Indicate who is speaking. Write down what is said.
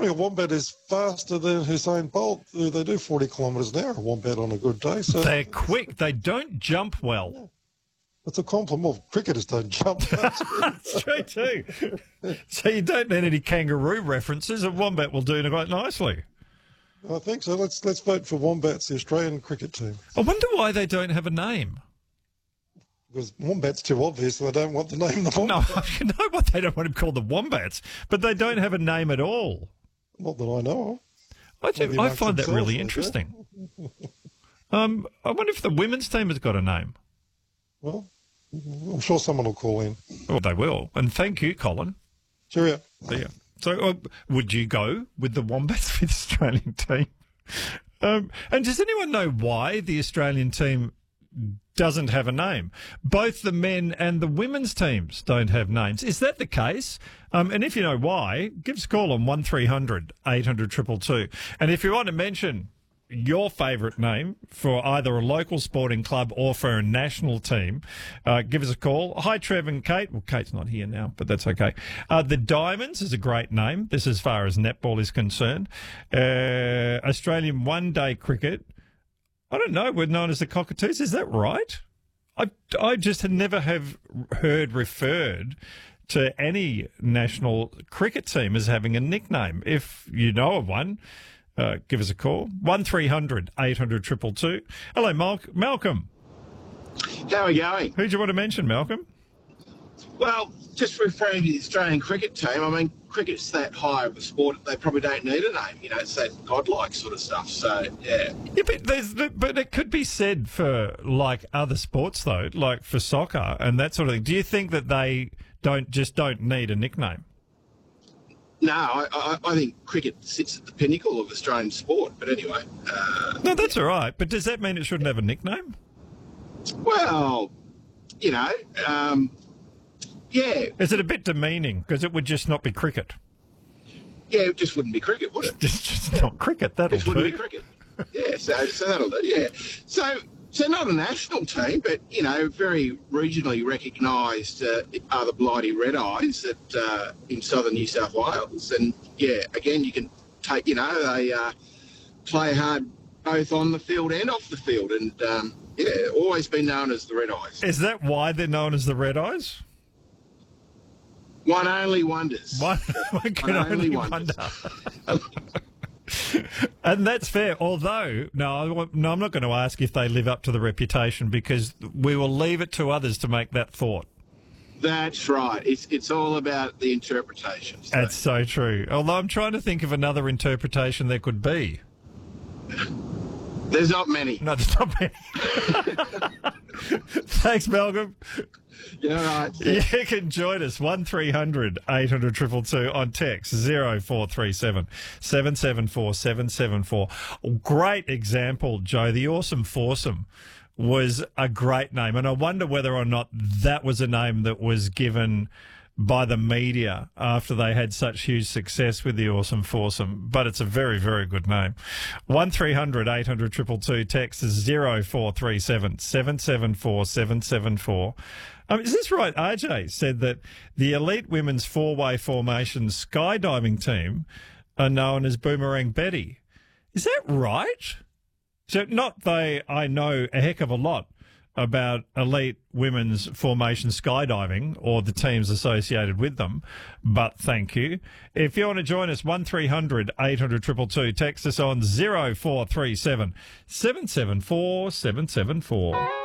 Speaker 1: me a wombat is faster than Usain Bolt. They do 40 kilometres an hour, a wombat on a good day. So
Speaker 2: they're quick. They don't jump well.
Speaker 1: It's a compliment. Well, cricketers don't jump.
Speaker 2: That's true too. So you don't need any kangaroo references. A wombat will do quite nicely.
Speaker 1: I think so. Let's vote for Wombats, the Australian cricket team.
Speaker 2: I wonder why they don't have a name.
Speaker 1: Because Wombat's too obvious, so they don't want the name the Wombat.
Speaker 2: No, you know what? They don't want to call the Wombats, but they don't have a name at all.
Speaker 1: Not that I know of.
Speaker 2: I find that really interesting. I wonder if the women's team has got a name.
Speaker 1: Well, I'm sure someone will call in.
Speaker 2: Well, they will. And thank you, Colin.
Speaker 1: Cheerio.
Speaker 2: Yeah. So would you go with the Wombats for the Australian team? And does anyone know why the Australian team doesn't have a name? Both the men and the women's teams don't have names. Is that the case? And if you know why, give us a call on 1300 800 222. And if you want to mention your favourite name for either a local sporting club or for a national team, give us a call. Hi, Trev and Kate. Well, Kate's not here now, but that's okay. The Diamonds is a great name. This as far as netball is concerned. Australian one-day cricket, I don't know, we're known as the Cockatoos. Is that right? I just had never have heard referred to any national cricket team as having a nickname. If you know of one, give us a call. 1300 800 222. Hello, Malcolm.
Speaker 3: How are we going?
Speaker 2: Who do you want to mention, Malcolm?
Speaker 3: Well, just referring to the Australian cricket team, I mean, cricket's that high of a sport, they probably don't need a name. You know, it's that godlike sort of stuff. So, yeah.
Speaker 2: Yeah, but it could be said for, like, other sports, though, like for soccer and that sort of thing. Do you think that they don't need a nickname?
Speaker 3: No, I think cricket sits at the pinnacle of Australian sport. But anyway.
Speaker 2: No, that's all right. But does that mean it shouldn't have a nickname?
Speaker 3: Well, you know, yeah.
Speaker 2: Is it a bit demeaning? Because it would just not be cricket.
Speaker 3: Yeah, it just wouldn't be cricket, would it?
Speaker 2: Just not cricket. That'll
Speaker 3: It
Speaker 2: do.
Speaker 3: wouldn't be cricket. Yeah, so that'll do, yeah. So not a national team, but, you know, very regionally recognised are the Blighty Red Eyes in southern New South Wales. And, yeah, again, you can take, you know, they play hard both on the field and off the field. And, yeah, always been known as the Red Eyes.
Speaker 2: Is that why they're known as the Red Eyes?
Speaker 3: One only wonders.
Speaker 2: One can only wonder. And that's fair. Although, no, I'm not going to ask if they live up to the reputation because we will leave it to others to make that thought.
Speaker 3: That's right. It's all about the interpretation. So.
Speaker 2: That's so true. Although I'm trying to think of another interpretation there could be.
Speaker 3: There's not many.
Speaker 2: No, there's not many. Thanks, Malcolm.
Speaker 3: Yeah, right.
Speaker 2: You can join us 1300 800 222 on text 0437 774 774. Great example, Joe. The Awesome Foursome was a great name, and I wonder whether or not that was a name that was given by the media after they had such huge success with the Awesome Foursome. But it's a very, very good name. 1300 800 222, text is 0437 774 774. Is this right? RJ said that the elite women's four-way formation skydiving team are known as Boomerang Betty. Is that right? So I know a heck of a lot about elite women's formation skydiving or the teams associated with them, but thank you. If you want to join us, 1300 800 222, text us on 0437 774 774.